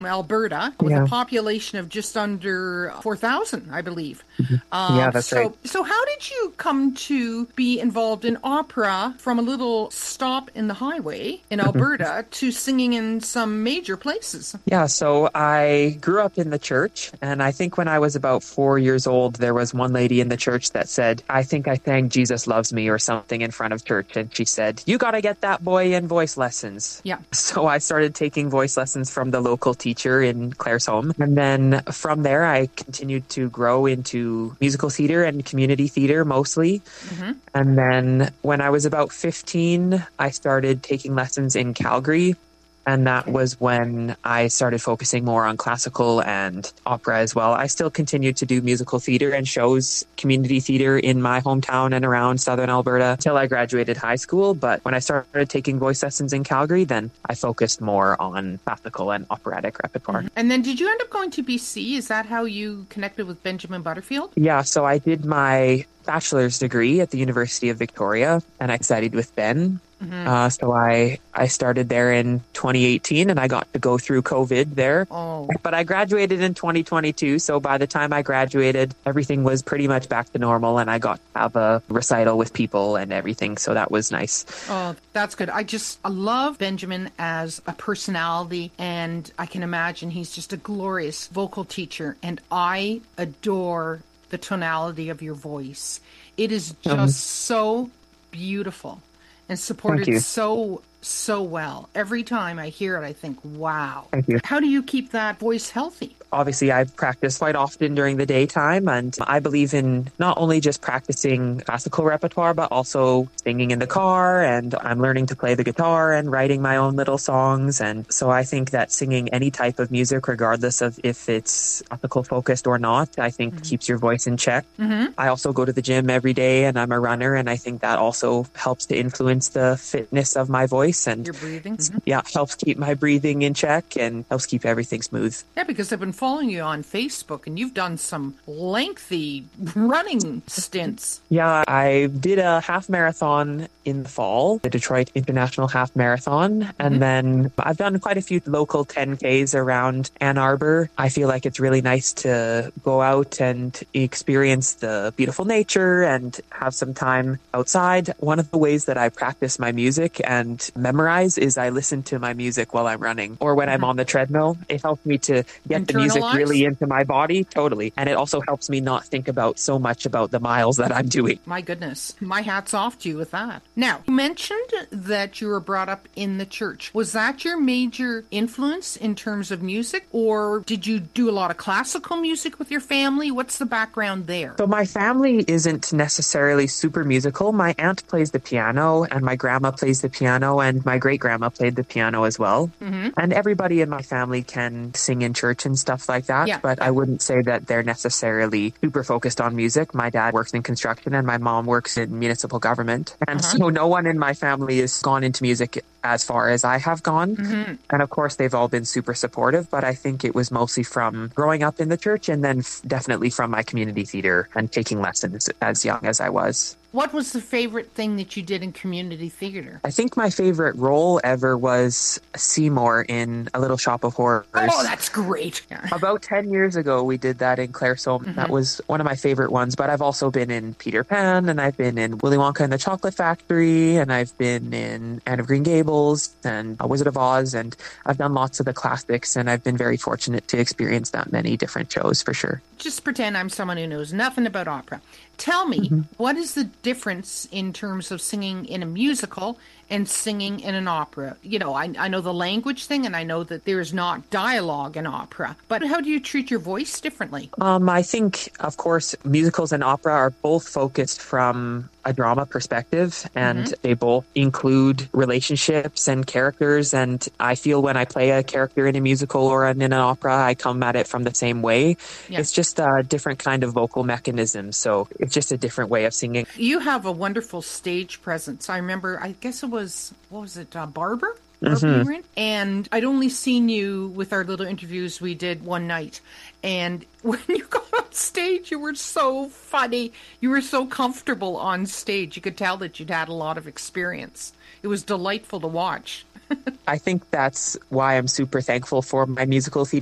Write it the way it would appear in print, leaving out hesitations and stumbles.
Alberta, with a Yeah. population of just under 4,000, I believe. Mhm. Yeah, that's right. So how did you come to be involved in opera from a little stop in the highway in Alberta to singing in some major places? Yeah, so I grew up in the church, and I think when I was about 4 years old, there was one lady in the church that said, I think I sang Jesus Loves Me or something in front of church. And she said, You got to get that boy in voice lessons. Yeah. So I started taking voice lessons from the local teacher in Claire's home. And then from there, I continued to grow into musical theater and community theater mostly. Hmm. And then when I was about 15, I started taking lessons in Calgary. And that was when I started focusing more on classical and opera as well. I still continued to do musical theater and shows, community theater in my hometown and around Southern Alberta till I graduated high school. But when I started taking voice lessons in Calgary, then I focused more on classical and operatic repertoire. And then did you end up going to BC? Is that how you connected with Benjamin Butterfield? Yeah, so I did my bachelor's degree at the University of Victoria and I studied with Ben. So I started there in 2018 and I got to go through COVID there. Oh, But I graduated in 2022. So by the time I graduated, everything was pretty much back to normal and I got to have a recital with people and everything. So that was nice. oh, that's good. I love Benjamin as a personality, and I can imagine he's just a glorious vocal teacher, and I adore the tonality of your voice. It is just so beautiful and Thank supported you. so well. Every time I hear it, I think, wow. Thank you. How do you keep that voice healthy? Obviously, I practice quite often during the daytime, and I believe in not only just practicing classical repertoire, but also singing in the car, and I'm learning to play the guitar and writing my own little songs. And so I think that singing any type of music, regardless of if it's classical focused or not, I think keeps your voice in check. I also go to the gym every day, and I'm a runner, and I think that also helps to influence the fitness of my voice, and Your breathing? yeah, helps keep my breathing in check and helps keep everything smooth. Yeah, because I've been following you on Facebook and you've done some lengthy running stints. Yeah, I did a half marathon in the fall, the Detroit International Half Marathon. And then I've done quite a few local 10Ks around Ann Arbor. I feel like it's really nice to go out and experience the beautiful nature and have some time outside. One of the ways that I practice my music and memorize is I listen to my music while I'm running or when I'm on the treadmill. It helps me to get the music Internalize? really into my body, totally. And it also helps me not think about so much about the miles that I'm doing. My goodness. My hat's off to you with that. Now, you mentioned that you were brought up in the church. Was that your major influence in terms of music, or did you do a lot of classical music with your family? What's the background there? So my family isn't necessarily super musical. My aunt plays the piano and my grandma plays the piano and my great grandma played the piano as well. And everybody in my family can sing in church and stuff like that. Yeah. But I wouldn't say that they're necessarily super focused on music. My dad works in construction and my mom works in municipal government. And so no one in my family has gone into music as far as I have gone. And of course, they've all been super supportive, but I think it was mostly from growing up in the church and then definitely from my community theater and taking lessons as young as I was. What was the favorite thing that you did in community theater? I think my favorite role ever was Seymour in A Little Shop of Horrors. Oh, that's great. Yeah. About 10 years ago, we did that in Claire's home. That was one of my favorite ones, but I've also been in Peter Pan, and I've been in Willy Wonka and the Chocolate Factory, and I've been in Anne of Green Gables and A Wizard of Oz, and I've done lots of the classics, and I've been very fortunate to experience that many different shows for sure. Just pretend I'm someone who knows nothing about opera. Tell me, what is the difference in terms of singing in a musical and singing in an opera? You know, I know the language thing and I know that there's not dialogue in opera, but how do you treat your voice differently? I think, of course, musicals and opera are both focused from a drama perspective, and they both include relationships and characters. And I feel when I play a character in a musical or in an opera, I come at it from the same way. Yeah. It's just a different kind of vocal mechanism. So it's just a different way of singing. You have a wonderful stage presence. I remember, I guess it was, what was it, Barber? Barber you were in? And I'd only seen you with our little interviews we did one night. And when you got on stage, you were so funny. You were so comfortable on stage. You could tell that you'd had a lot of experience. It was delightful to watch. I think that's why I'm super thankful for my musical theater